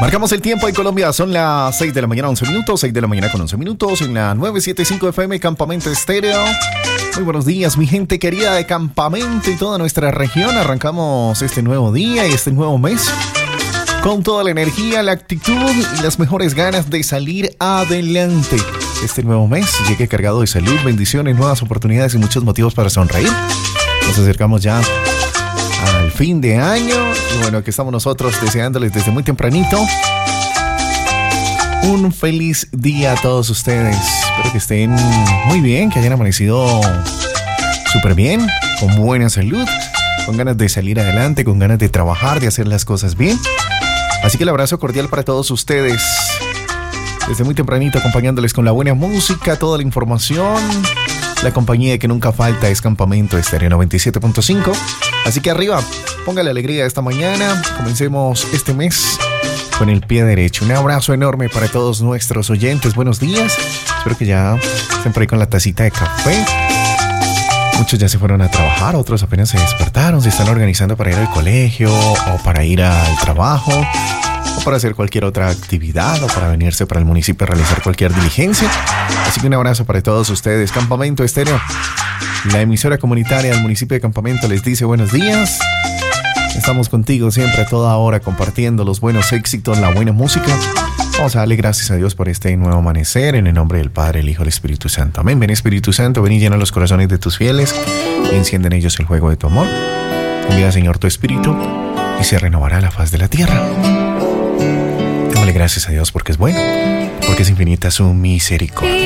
Marcamos el tiempo en Colombia, son las 6 de la mañana, 11 minutos, 6 de la mañana con 11 minutos, en la 975 FM Campamento Estéreo. Muy buenos días, mi gente querida de Campamento y toda nuestra región. Arrancamos este nuevo día y este nuevo mes con toda la energía, la actitud y las mejores ganas de salir adelante. Este nuevo mes llegue cargado de salud, bendiciones, nuevas oportunidades y muchos motivos para sonreír. Nos acercamos ya al fin de año y bueno, aquí estamos nosotros deseándoles desde muy tempranito un feliz día a todos ustedes. Espero que estén muy bien, que hayan amanecido súper bien, con buena salud, con ganas de salir adelante, con ganas de trabajar, de hacer las cosas bien. Así que el abrazo cordial para todos ustedes. Desde muy tempranito acompañándoles con la buena música, toda la información. La compañía que nunca falta es Campamento Estéreo 97.5. Así que arriba, póngale alegría esta mañana. Comencemos este mes con el pie derecho. Un abrazo enorme para todos nuestros oyentes. Buenos días. Espero que ya estén por ahí con la tacita de café. Muchos ya se fueron a trabajar, otros apenas se despertaron, se están organizando para ir al colegio o para ir al trabajo o para hacer cualquier otra actividad o para venirse para el municipio a realizar cualquier diligencia. Así que un abrazo para todos ustedes. Campamento Estéreo, la emisora comunitaria del municipio de Campamento, les dice buenos días. Estamos contigo siempre a toda hora compartiendo los buenos éxitos, la buena música. Vamos a darle gracias a Dios por este nuevo amanecer en el nombre del Padre, el Hijo y el Espíritu Santo. Amén. Ven Espíritu Santo, ven y llena los corazones de tus fieles y enciende en ellos el fuego de tu amor. Envía, Señor, tu Espíritu y se renovará la faz de la tierra. Démosle gracias a Dios porque es bueno, porque es infinita su misericordia.